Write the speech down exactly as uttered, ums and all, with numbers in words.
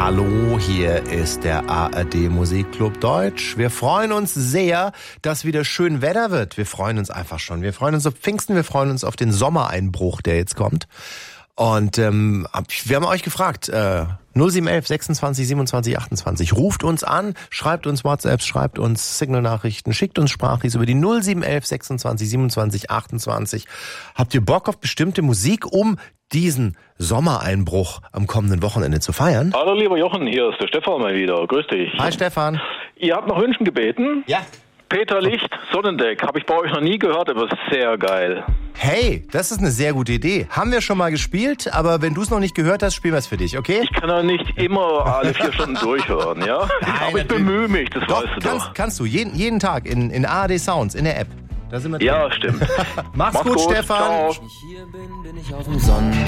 Hallo, hier ist der A R D Musikclub Deutsch. Wir freuen uns sehr, dass wieder schön Wetter wird. Wir freuen uns einfach schon. Wir freuen uns auf Pfingsten, wir freuen uns auf den Sommereinbruch, der jetzt kommt. Und ähm, wir haben euch gefragt, äh, null sieben eins eins sechsundzwanzig siebenundzwanzig achtundzwanzig. Ruft uns an, schreibt uns WhatsApps, schreibt uns Signal-Nachrichten, schickt uns Sprachis über die null sieben eins eins sechsundzwanzig siebenundzwanzig achtundzwanzig. Habt ihr Bock auf bestimmte Musik, um diesen Sommereinbruch am kommenden Wochenende zu feiern? Hallo lieber Jochen, hier ist der Stefan mal wieder. Grüß dich. Hi Stefan. Ihr habt nach Wünschen gebeten? Ja. Peter Licht, Sonnendeck. Habe ich bei euch noch nie gehört, aber ist sehr geil. Hey, das ist eine sehr gute Idee. Haben wir schon mal gespielt, aber wenn du es noch nicht gehört hast, spielen wir es für dich, okay? Ich kann ja nicht immer alle vier Stunden durchhören, ja? Nein, aber ich bemühe mich, das doch, weißt du kannst, doch. kannst du, jeden, jeden Tag in, in A R D Sounds, in der App. Da sind wir drin. Ja, stimmt. Mach's, Mach's gut, gut, Stefan. ciao. Wenn ich hier bin, bin ich auf dem Sonnen.